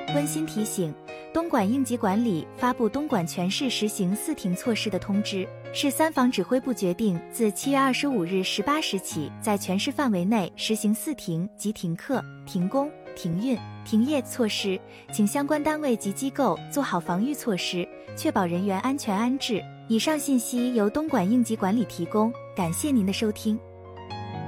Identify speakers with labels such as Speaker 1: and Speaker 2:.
Speaker 1: 温馨提醒：东莞应急管理发布东莞全市实行4停措施的通知，市3防指挥部决定自7月25日18时起，在全市范围内实行4停即停课、停工、停运、停业措施，请相关单位及机构做好防御措施，确保人员安全安置。以上信息由东莞应急管理提供，感谢您的收听。